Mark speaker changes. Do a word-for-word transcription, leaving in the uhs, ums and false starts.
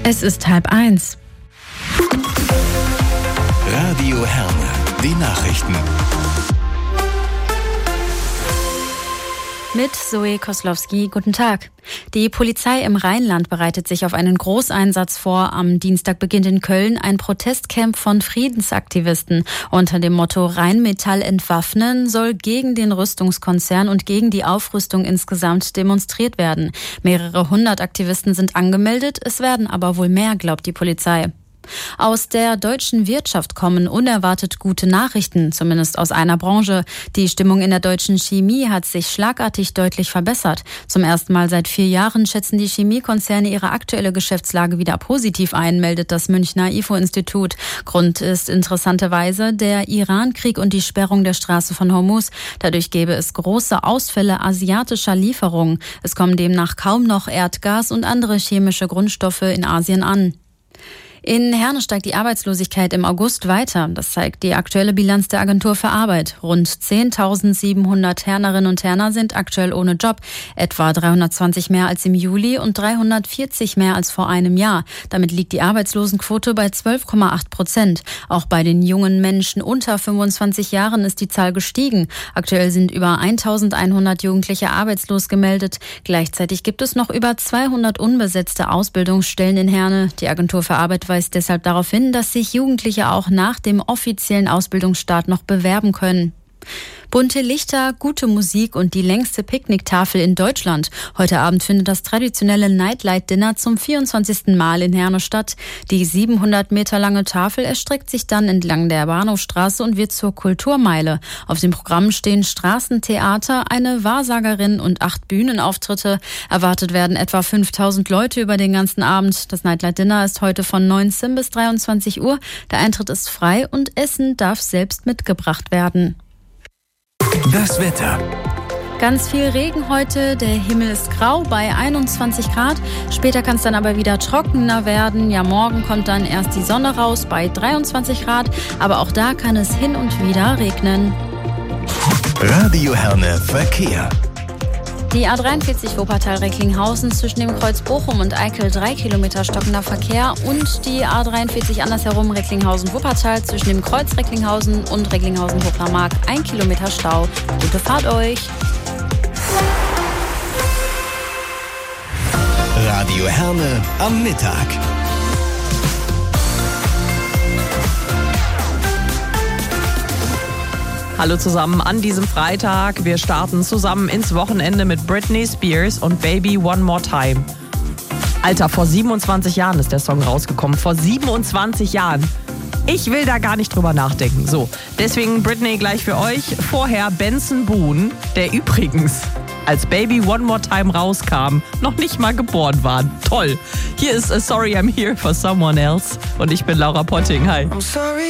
Speaker 1: Es ist halb eins.
Speaker 2: Radio Herne, die Nachrichten.
Speaker 1: Mit Zoe Koslowski, guten Tag. Die Polizei im Rheinland bereitet sich auf einen Großeinsatz vor. Am Dienstag beginnt in Köln ein Protestcamp von Friedensaktivisten. Unter dem Motto Rheinmetall entwaffnen soll gegen den Rüstungskonzern und gegen die Aufrüstung insgesamt demonstriert werden. Mehrere hundert Aktivisten sind angemeldet, es werden aber wohl mehr, glaubt die Polizei. Aus der deutschen Wirtschaft kommen unerwartet gute Nachrichten, zumindest aus einer Branche. Die Stimmung in der deutschen Chemie hat sich schlagartig deutlich verbessert. Zum ersten Mal seit vier Jahren schätzen die Chemiekonzerne ihre aktuelle Geschäftslage wieder positiv ein, meldet das Münchner I F O-Institut. Grund ist interessanterweise der Iran-Krieg und die Sperrung der Straße von Hormuz. Dadurch gäbe es große Ausfälle asiatischer Lieferungen. Es kommen demnach kaum noch Erdgas und andere chemische Grundstoffe in Asien an. In Herne steigt die Arbeitslosigkeit im August weiter. Das zeigt die aktuelle Bilanz der Agentur für Arbeit. Rund zehntausendsiebenhundert Hernerinnen und Herner sind aktuell ohne Job. Etwa dreihundertzwanzig mehr als im Juli und dreihundertvierzig mehr als vor einem Jahr. Damit liegt die Arbeitslosenquote bei zwölf Komma acht Prozent. Auch bei den jungen Menschen unter fünfundzwanzig Jahren ist die Zahl gestiegen. Aktuell sind über eintausendeinhundert Jugendliche arbeitslos gemeldet. Gleichzeitig gibt es noch über zweihundert unbesetzte Ausbildungsstellen in Herne. Die Agentur für Arbeit weist deshalb darauf hin, dass sich Jugendliche auch nach dem offiziellen Ausbildungsstart noch bewerben können. Bunte Lichter, gute Musik und die längste Picknicktafel in Deutschland. Heute Abend findet das traditionelle Nightlight Dinner zum vierundzwanzigsten Mal in Herne statt. Die siebenhundert Meter lange Tafel erstreckt sich dann entlang der Bahnhofstraße und wird zur Kulturmeile. Auf dem Programm stehen Straßentheater, eine Wahrsagerin und acht Bühnenauftritte. Erwartet werden etwa fünftausend Leute über den ganzen Abend. Das Nightlight Dinner ist heute von neunzehn bis dreiundzwanzig Uhr. Der Eintritt ist frei und Essen darf selbst mitgebracht werden.
Speaker 2: Das Wetter.
Speaker 1: Ganz viel Regen heute, der Himmel ist grau bei einundzwanzig Grad. Später kann es dann aber wieder trockener werden. Ja, morgen kommt dann erst die Sonne raus bei dreiundzwanzig Grad. Aber auch da kann es hin und wieder regnen.
Speaker 2: Radio Herne Verkehr.
Speaker 1: Die A dreiundvierzig Wuppertal-Recklinghausen zwischen dem Kreuz Bochum und Eickel drei Kilometer stockender Verkehr und die A dreiundvierzig andersherum Recklinghausen-Wuppertal zwischen dem Kreuz Recklinghausen und Recklinghausen-Hochlermark ein Kilometer Stau. Gute Fahrt euch!
Speaker 2: Radio Herne am Mittag.
Speaker 3: Hallo zusammen an diesem Freitag. Wir starten zusammen ins Wochenende mit Britney Spears und Baby One More Time. Alter, vor siebenundzwanzig Jahren ist der Song rausgekommen. Vor siebenundzwanzig Jahren. Ich will da gar nicht drüber nachdenken. So, deswegen Britney gleich für euch. Vorher Benson Boone, der übrigens, als Baby One More Time rauskam, noch nicht mal geboren war. Toll. Hier ist a Sorry I'm Here for Someone Else und ich bin Laura Potting. Hi.